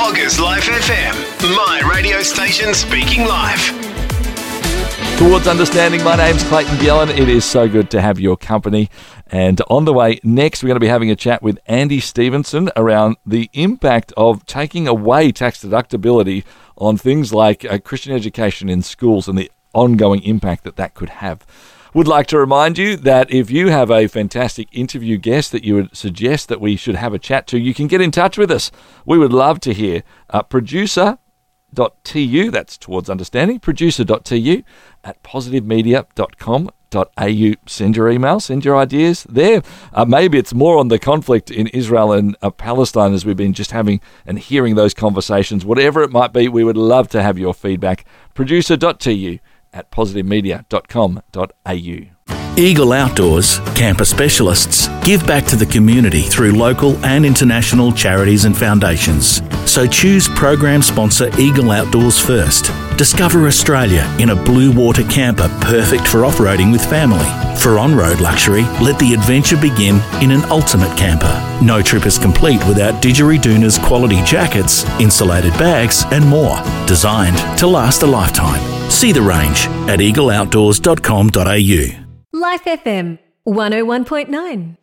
Loggers Life FM, my radio station speaking live. Towards Understanding, my name's Clayton Bjellan. It is so good to have your company. And on the way next, we're going to be having a chat with Andy Stevenson around the impact of taking away tax deductibility on things like Christian education in schools and the ongoing impact that that could have. Would like to remind you that if you have a fantastic interview guest that you would suggest that we should have a chat to, you can get in touch with us. We would love to hear. Producer.tu, that's Towards Understanding, producer.tu at positivemedia.com.au. Send your email, send your ideas there. Maybe it's more on the conflict in Israel and Palestine as we've been just having and hearing those conversations. Whatever it might be, we would love to have your feedback. Producer.tu at positivemedia.com.au. Eagle Outdoors, camper specialists, give back to the community through local and international charities and foundations. So choose program sponsor Eagle Outdoors first. Discover Australia in a blue water camper perfect for off-roading with family. For on-road luxury, let the adventure begin in an ultimate camper. No trip is complete without Didgeridoon's quality jackets, insulated bags and more. Designed to last a lifetime. See the range at eagleoutdoors.com.au. Life FM 101.9.